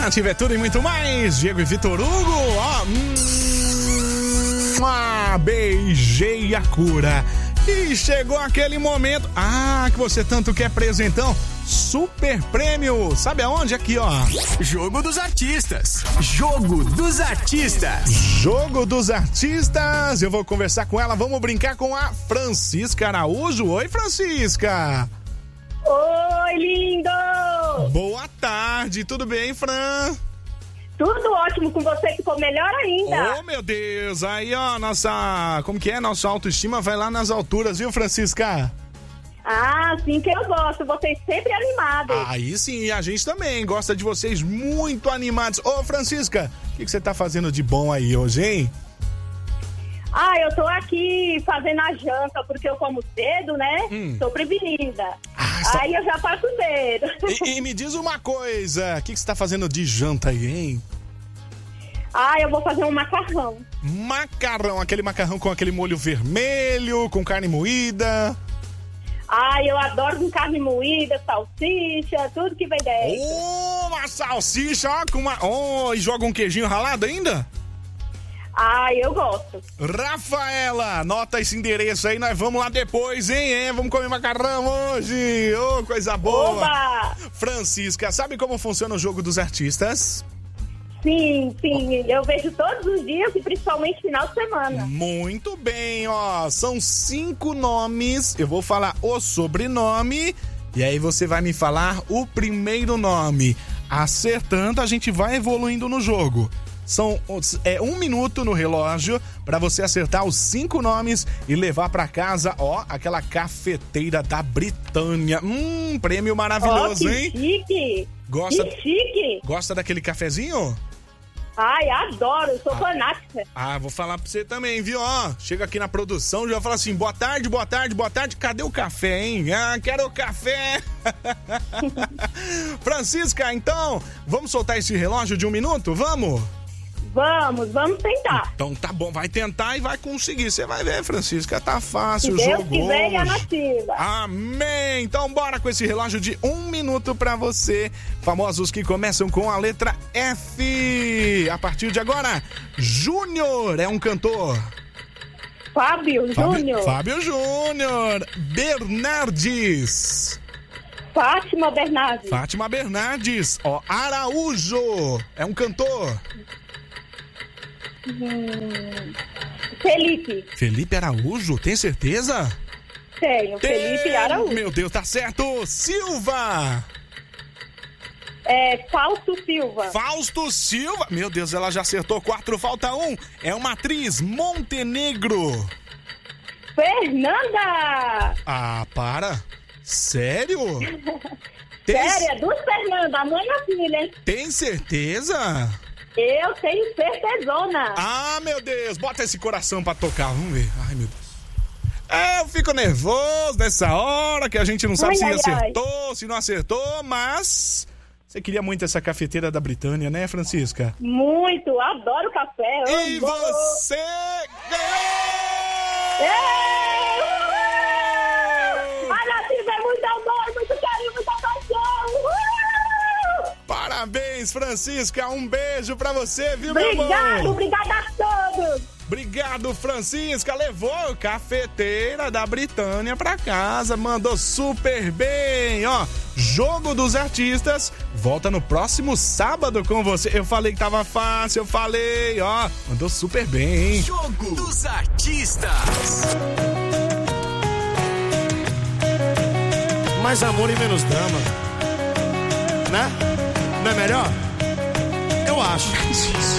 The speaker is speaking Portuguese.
Nativa é tudo e muito mais. Diego e Vitor Hugo, beijei a cura. E chegou aquele momento, que você tanto quer presentão. Super prêmio, sabe aonde? Aqui, ó. Jogo dos Artistas. Jogo dos Artistas. Jogo dos Artistas. Eu vou conversar com ela, vamos brincar com a Francisca Araújo. Oi, Francisca. Oi, lindo. Boa tarde, tudo bem, Fran? Tudo ótimo, com você ficou melhor ainda. Oh, meu Deus, aí, ó, nossa autoestima vai lá nas alturas, viu, Francisca? Assim que eu gosto, vocês sempre animados. Aí sim, a gente também gosta de vocês muito animados. Ô, Francisca, o que você tá fazendo de bom aí hoje, hein? Eu tô aqui fazendo a janta, porque eu como cedo, né? Tô prevenida. Aí eu já passo o dedo. E me diz uma coisa, o que você tá fazendo de janta aí, hein? Eu vou fazer um macarrão. Macarrão, aquele macarrão com aquele molho vermelho, com carne moída. Eu adoro com carne moída, salsicha, tudo que vem dentro. Uma salsicha, e joga um queijinho ralado ainda? Eu gosto. Rafaela, anota esse endereço aí, nós vamos lá depois, hein? Vamos comer macarrão hoje. Coisa boa. Oba! Francisca, sabe como funciona o Jogo dos Artistas? Sim, eu vejo todos os dias e principalmente final de semana. Muito bem, são 5 nomes, eu vou falar o sobrenome e aí você vai me falar o primeiro nome. Acertando, a gente vai evoluindo no jogo. São 1 minuto no relógio pra você acertar os 5 nomes e levar pra casa, aquela cafeteira da Britânia. Prêmio maravilhoso, que hein? Chique! Que chique! Gosta daquele cafezinho? Adoro, eu sou fanática. Vou falar pra você também, viu? Chega aqui na produção, já fala assim, boa tarde, cadê o café, hein? Quero o café! Francisca, então, vamos soltar esse relógio de 1 minuto? Vamos? Vamos tentar. Então tá bom, vai tentar e vai conseguir. Você vai ver, Francisca, tá fácil o jogo hoje. Deus quiser e a nativa. Amém! Então bora com esse relógio de 1 minuto pra você. Famosos que começam com a letra F. A partir de agora, Júnior é um cantor. Fábio Júnior. Fábio Júnior. Bernardes. Fátima Bernardes. Araújo é um cantor. Felipe Araújo, tem certeza? Tenho, Felipe Araújo. Meu Deus, tá certo. Silva. Fausto Silva. Meu Deus, ela já acertou 4, falta 1. É uma atriz, Montenegro. Fernanda. Para. Sério? Sério, é 2 Fernanda, a mãe e a filha, hein? Tem certeza? Eu tenho certezona. Meu Deus, bota esse coração pra tocar, vamos ver. Ai, meu Deus. Eu fico nervoso nessa hora, que a gente não sabe se acertou, se não acertou, mas... Você queria muito essa cafeteira da Britânia, né, Francisca? Muito, adoro café. E você ganhou! A nativa é muito amor, muito carinho, muita paixão. Parabéns, Francisca, um beijo pra você, viu, meu amor? Obrigada a todos. Obrigado, Francisca, levou cafeteira da Britânia pra casa, mandou super bem, Jogo dos Artistas, volta no próximo sábado com você. Eu falei que tava fácil, mandou super bem, hein? Jogo dos Artistas. Mais amor e menos drama, né? Não é melhor? Eu acho.